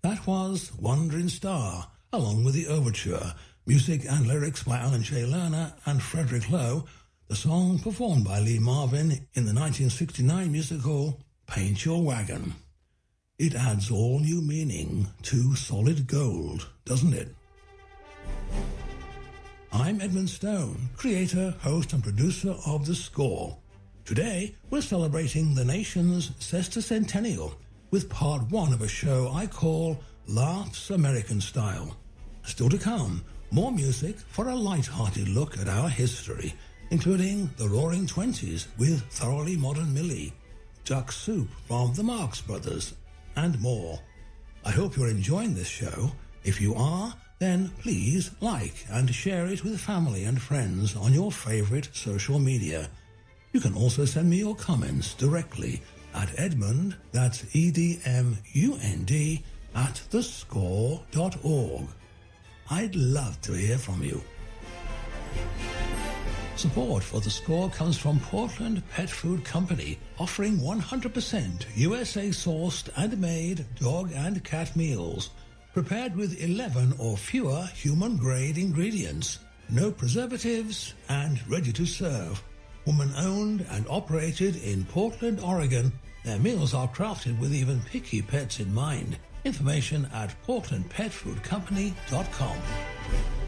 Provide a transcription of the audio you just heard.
That was Wandering Star, along with the overture, music and lyrics by Alan J. Lerner and Frederick Lowe, the song performed by Lee Marvin in the 1969 musical Paint Your Wagon. It adds all new meaning to Solid Gold, doesn't it? I'm Edmund Stone, creator, host and producer of The Score. Today, we're celebrating the nation's sesquicentennial with part one of a show I call Laughs American Style. Still to come, more music for a light-hearted look at our history, including the Roaring Twenties with Thoroughly Modern Millie, Duck Soup from the Marx Brothers, and more. I hope you're enjoying this show. If you are, then please like and share it with family and friends on your favorite social media. You can also send me your comments directly at Edmund, that's EDMUND, at thescore.org. I'd love to hear from you. Support for The Score comes from Portland Pet Food Company, offering 100% USA-sourced and made dog and cat meals, prepared with 11 or fewer human-grade ingredients, no preservatives, and ready to serve. Woman-owned and operated in Portland, Oregon, their meals are crafted with even picky pets in mind. Information at portlandpetfoodcompany.com.